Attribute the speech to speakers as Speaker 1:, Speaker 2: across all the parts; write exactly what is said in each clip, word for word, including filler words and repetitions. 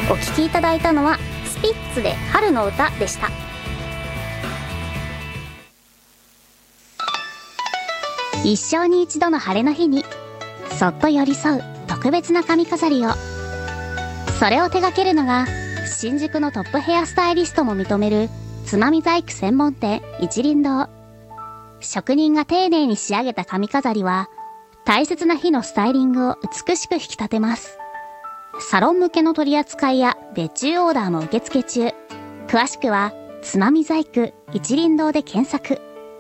Speaker 1: お聴きいただいたのはスピッツで春の歌でした。一生に一度の晴れの日にそっと寄り添う特別な髪飾りを、それを手掛けるのが新宿のトップヘアスタイリストも認めるつまみ細工専門店一輪堂。職人が丁寧に仕上げた髪飾りは大切な日のスタイリングを美しく引き立てます。サロン向けの取り扱いや別注オーダーも受付中。詳しくはつまみ細工一輪堂で検索。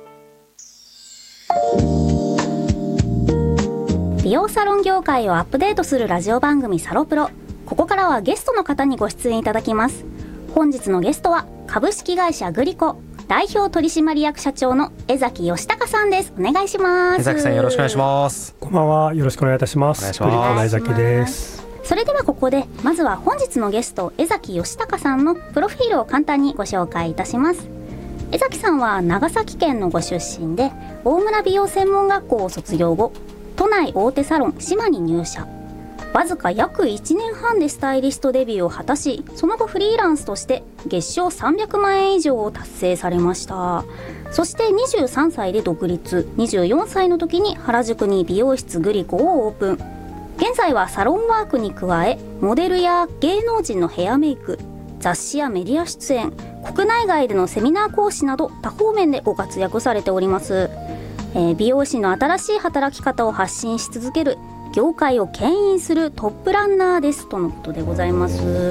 Speaker 1: 美容サロン業界をアップデートするラジオ番組サロプロ。ここからはゲストの方にご出演いただきます。本日のゲストは株式会社グリコ代表取締役社長の江崎義孝さんです。お願いします。
Speaker 2: 江崎さん、よろしくお願いします。
Speaker 3: こんばんは、よろしくお願いいたします。
Speaker 2: お願いします。
Speaker 3: グリコの江崎です。
Speaker 1: それではここでまずは本日のゲスト江崎義孝さんのプロフィールを簡単にご紹介いたします。江崎さんは長崎県のご出身で、大村美容専門学校を卒業後、都内大手サロンシマに入社。わずか約いちねんはんでスタイリストデビューを果たし、その後フリーランスとして月賞さんびゃくまんえん以上を達成されました。そしてにじゅうさんさいで独立、にじゅうよんさいの時に原宿に美容室グリコをオープン。現在はサロンワークに加え、モデルや芸能人のヘアメイク、雑誌やメディア出演、国内外でのセミナー講師など多方面でご活躍されております。えー、美容師の新しい働き方を発信し続ける業界を牽引するトップランナーですとのことでございます。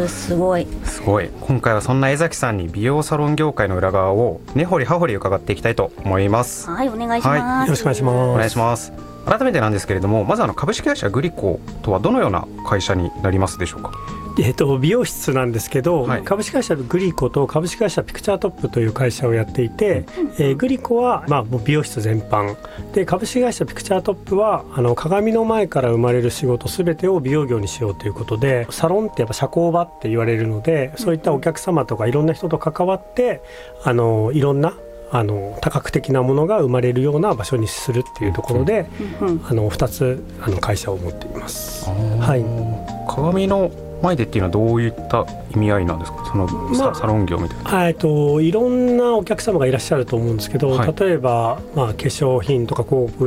Speaker 1: すごい
Speaker 2: すごい。今回はそんな江崎さんに美容サロン業界の裏側を根掘り葉掘り伺っていきたいと思います。
Speaker 1: はい、お願いします、
Speaker 3: はい、よろしくお願いします。
Speaker 2: お願いします。改めてなんですけれども、まずあの株式会社グリコとはどのような会社になりますでしょうか。
Speaker 3: えー、と美容室なんですけど、
Speaker 2: はい、
Speaker 3: 株式会社グリコと株式会社ピクチャートップという会社をやっていて、えー、グリコは、まあ、もう美容室全般で、株式会社ピクチャートップはあの鏡の前から生まれる仕事すべてを美容業にしようということで、サロンってやっぱ社交場って言われるので、そういったお客様とかいろんな人と関わってあのいろんなあの多角的なものが生まれるような場所にするっていうところで、うんうん、あのふたつあの会社を持っています。はい、
Speaker 2: 鏡の前でっていうのはどういった意味合いなんですか。その、まあ、サロン業みたいな。
Speaker 3: えっといろんなお客様がいらっしゃると思うんですけど、
Speaker 2: はい、
Speaker 3: 例えば、まあ、化粧品とか広告